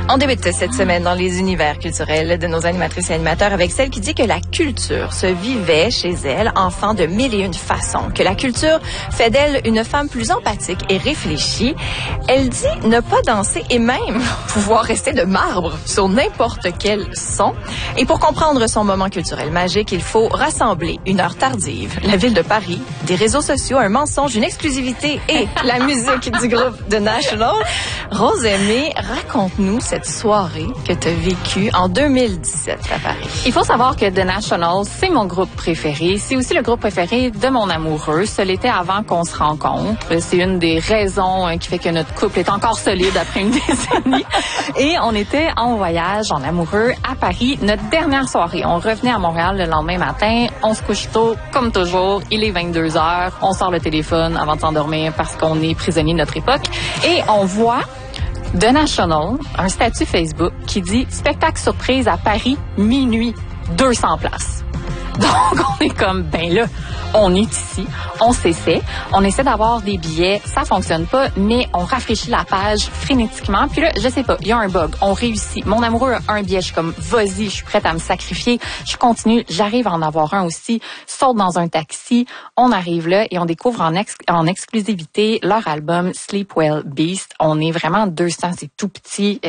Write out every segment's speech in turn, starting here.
On débute cette semaine dans les univers culturels de nos animatrices et animateurs avec celle qui dit que la culture se vivait chez elle, enfant de mille et une façons, que la culture fait d'elle une femme plus empathique et réfléchie. Elle dit ne pas danser et même pouvoir rester de marbre sur n'importe quel son. Et pour comprendre son moment culturel magique, il faut rassembler une heure tardive, la ville de Paris, des réseaux sociaux, un mensonge, une exclusivité et la musique du groupe The National. Rose-Aimée, raconte-nous cette soirée que tu as vécue en 2017 à Paris. Il faut savoir que The National, c'est mon groupe préféré. C'est aussi le groupe préféré de mon amoureux. Ce l'était avant qu'on se rencontre. C'est une des raisons qui fait que notre couple est encore solide après une décennie. Et on était en voyage, en amoureux, à Paris. Notre dernière soirée, on revenait à Montréal le lendemain matin. On se couche tôt, comme toujours. Il est 22h. On sort le téléphone avant de s'endormir parce qu'on est prisonnier de notre époque. Et on voit The National, un statut Facebook qui dit « Spectacle surprise à Paris, minuit, 200 places ». Donc, on est comme, ben là, on est ici, on s'essaie, on essaie d'avoir des billets, ça fonctionne pas, mais on rafraîchit la page frénétiquement. Puis là, je sais pas, il y a un bug, on réussit. Mon amoureux a un billet, je suis comme, vas-y, je suis prête à me sacrifier. Je continue, j'arrive à en avoir un aussi, saute dans un taxi, on arrive là et on découvre en exclusivité leur album Sleep Well Beast. On est vraiment 200, c'est tout petit,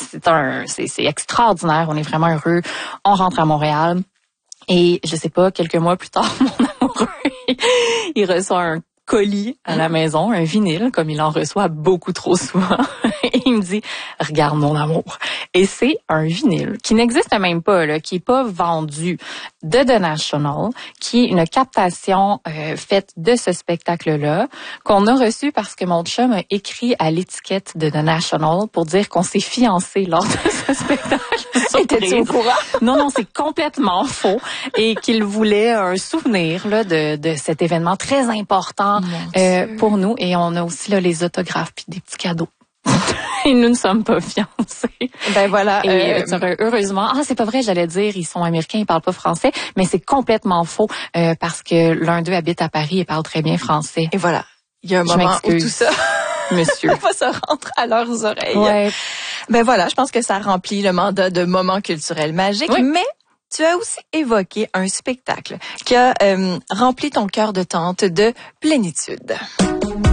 c'est extraordinaire, on est vraiment heureux. On rentre à Montréal. Et je sais pas, quelques mois plus tard, mon amoureux, il reçoit un colis à la maison, un vinyle, comme il en reçoit beaucoup trop souvent. Et il me dit, regarde mon amour. Et c'est un vinyle qui n'existe même pas, là, qui est pas vendu, de The National, qui est une captation faite de ce spectacle-là, qu'on a reçu parce que mon chum a écrit à l'étiquette de The National pour dire qu'on s'est fiancés lors de ce spectacle. Étais-tu au courant? Non, c'est complètement faux. Et qu'il voulait un souvenir là de cet événement très important pour nous. Et on a aussi là les autographes puis des petits cadeaux. Et nous ne sommes pas fiancés. Ben voilà. Et heureusement, c'est pas vrai, j'allais dire, ils sont américains, ils parlent pas français, mais c'est complètement faux parce que l'un d'eux habite à Paris et parle très bien français. Et voilà, il y a un moment où tout ça, monsieur, va se rentrer à leurs oreilles. Ouais. Ben voilà, je pense que ça remplit le mandat de moment culturel magique, oui. Mais tu as aussi évoqué un spectacle qui a rempli ton cœur de tante de plénitude.